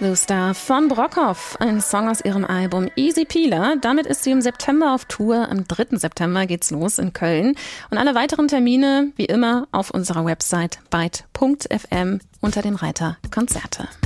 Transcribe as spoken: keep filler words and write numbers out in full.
Blue Star von Brockhoff, ein Song aus ihrem Album Easy Peeler. Damit ist sie im September auf Tour. Am dritten September geht's los in Köln. Und alle weiteren Termine, wie immer, auf unserer Website byte punkt f m unter dem Reiter Konzerte.